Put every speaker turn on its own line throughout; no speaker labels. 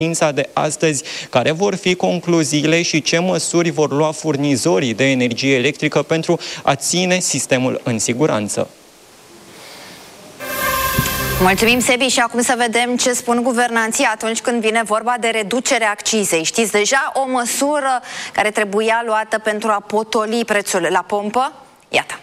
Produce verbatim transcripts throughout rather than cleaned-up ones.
de astăzi, care vor fi concluziile și ce măsuri vor lua furnizorii de energie electrică pentru a ține sistemul în siguranță.
Mulțumim, Sebi, și acum să vedem ce spun guvernanții atunci când vine vorba de reducerea accizei. Știți deja o măsură care trebuia luată pentru a potoli prețul la pompă? Iată.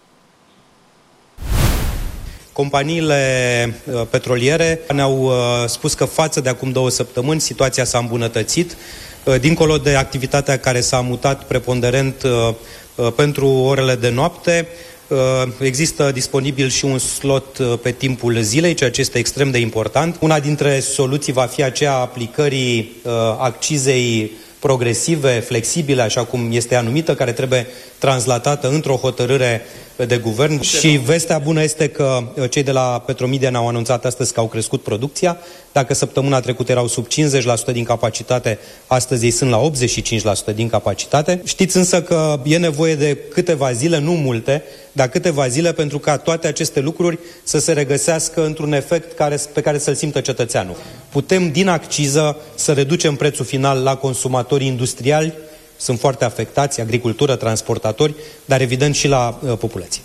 Companiile petroliere ne-au spus că față de acum două săptămâni situația s-a îmbunătățit. Dincolo de activitatea care s-a mutat preponderent pentru orele de noapte, există disponibil și un slot pe timpul zilei, ceea ce este extrem de important. Una dintre soluții va fi aceea aplicării accizei progresive, flexibile, așa cum este anumită, care trebuie translatată într-o hotărâre de guvern. Și vestea bună este că cei de la Petromedia ne-au anunțat astăzi că au crescut producția. Dacă săptămâna trecută erau sub cincizeci la sută din capacitate, astăzi ei sunt la optzeci și cinci la sută din capacitate. Știți însă că e nevoie de câteva zile, nu multe, dar câteva zile pentru ca toate aceste lucruri să se regăsească într-un efect care, pe care să-l simtă cetățeanul. Putem din acciză să reducem prețul final la consumatorii industriali, sunt foarte afectați, agricultură, transportatori, dar evident și la uh, populație.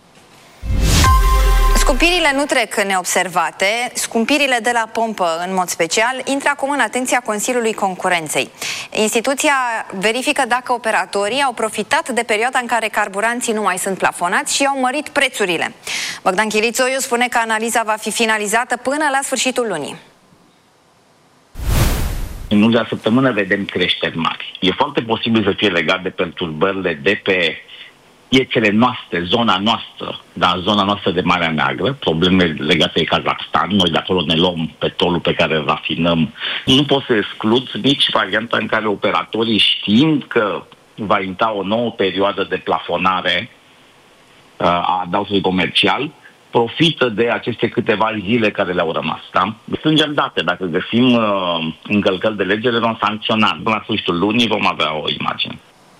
Scumpirile nu trec neobservate, scumpirile de la pompă în mod special intră acum în atenția Consiliului Concurenței. Instituția verifică dacă operatorii au profitat de perioada în care carburanții nu mai sunt plafonați și au mărit prețurile. Bogdan Chirițoiu spune că analiza va fi finalizată până la sfârșitul lunii.
În ultima săptămână vedem creșteri mari. E foarte posibil să fie legat de perturbările de pe piețele noastre, zona noastră, dar zona noastră de Marea Neagră, probleme legate de Kazakhstan, noi de acolo ne luăm petrolul pe care îl rafinăm. Nu pot să exclud nici varianta în care operatorii, știind că va intra o nouă perioadă de plafonare uh, a adaosului comercial, profită de aceste câteva zile care le-au rămas. Da? Strângem date. Dacă găsim uh, încălcări de lege, le vom sancționa. Până la sfârșitul lunii vom avea o imagine.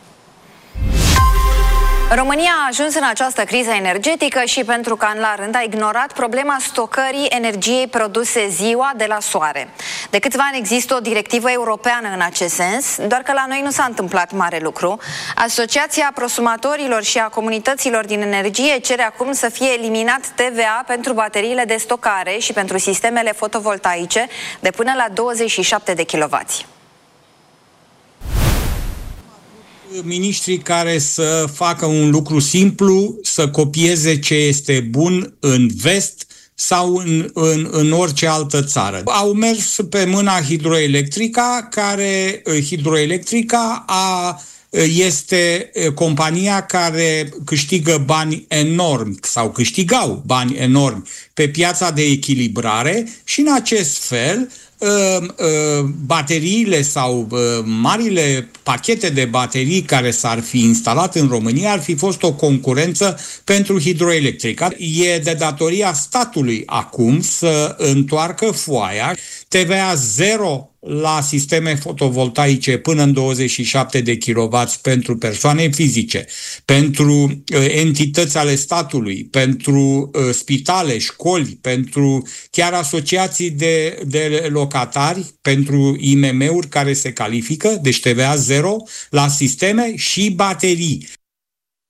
România a ajuns în această criză energetică și pentru că an la rând a ignorat problema stocării energiei produse ziua de la soare. De câțiva ani există o directivă europeană în acest sens, doar că la noi nu s-a întâmplat mare lucru. Asociația prosumatorilor și a comunităților din energie cere acum să fie eliminat T V A pentru bateriile de stocare și pentru sistemele fotovoltaice de până la douăzeci și șapte de kilowați.
Miniștrii care să facă un lucru simplu, să copieze ce este bun în vest sau în, în, în orice altă țară. Au mers pe mâna Hidroelectrica, care Hidroelectrica a, este compania care câștigă bani enormi sau câștigau bani enormi pe piața de echilibrare și în acest fel bateriile sau marile pachete de baterii care s-ar fi instalat în România ar fi fost o concurență pentru Hidroelectrica. E de datoria statului acum să întoarcă foaia, T V A zero la sisteme fotovoltaice până în douăzeci și șapte de kilowați pentru persoane fizice, pentru uh, entități ale statului, pentru uh, spitale, școli, pentru chiar asociații de, de locatari, pentru I M M-uri care se califică, deci T V A zero la sisteme și baterii.